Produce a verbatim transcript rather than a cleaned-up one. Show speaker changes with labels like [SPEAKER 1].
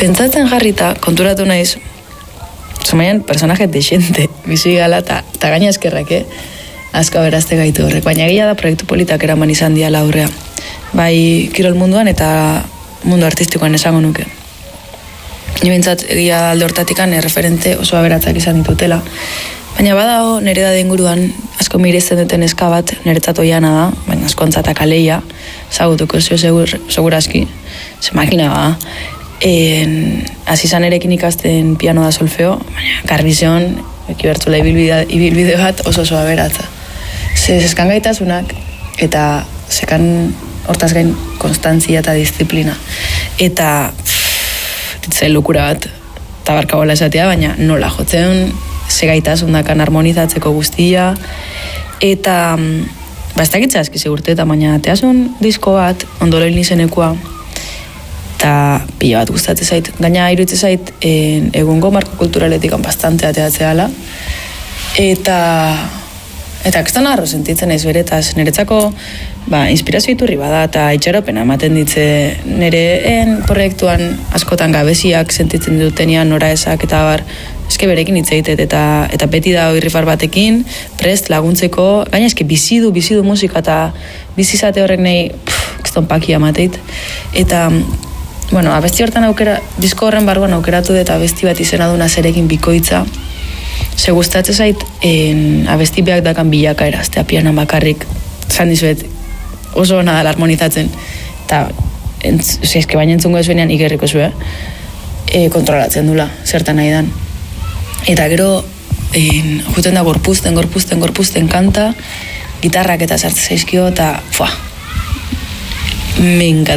[SPEAKER 1] pentsatzen jarrita, konturatu naiz, zamaian personaje dexente, bizi gala, eta gaina eskerrak, eh? Asko berazte gaitu horrek, baina egia da proiektu politak eraman izan diala aurrea. Bai kirol munduan eta mundu artistikoan esango nuke. Ni bintzat egia alde hortatikan erreferente oso aberatzak izan ditutela. Baina badago nire da inguruan asko mirezen duten eska bat, niretzat oiana da, baina askontzata kaleia, zagutuko zio segur, segurazki, ze makina ba. Hasi izan erekin ikasten piano da solfeo, baina garbizion, ekibertzula ibilbide bat oso oso aberatza. Ze zeskan gaitasunak eta zekan hortaz gain konstantzia eta disiplina. Eta ditzen lukura bat, tabarka bola esatea, baina nola jotzen ze gaitasun dakan harmonizatzeko guztia. Eta ba, ez dakitza aski segurte, eta baina teasun disko bat, ondolo hil nizenekua, eta pila bat gustatzen zait. Gaina iruditzen zait en, egungo marko kulturaletik bastante ateatzeala. Eta eta kestan arro sentitzen naiz beretaz. Niretzako ba, inspirazio iturri bada eta itxaropena ematen ditze nereen proiektuan askotan gabeziak sentitzen dutenean nora esak eta bar eske berekin hitz egiten eta eta beti da irrifar batekin prest laguntzeko. Gaina eske bizidu bizidu musika eta bizizate horrek nei keston pakia mateit. Eta bueno, abesti hortan aukera, disko horren barruan aukeratu dut abesti bat izena duna zerekin bikoitza. Ze gustatzen zait en, abesti beak dakan bilakaera, aztea pianan bakarrik, zan dizuet, oso ona dala harmonizatzen. Eta, eske baina entzungo ezuenean ikerriko zuen, e, kontrolatzen dula, zertan nahi dan. Eta gero, en, juten da gorpuzten, gorpuzten, gorpuzten kanta, gitarrak eta sartzen zaizkio, eta, fuah, me encanta.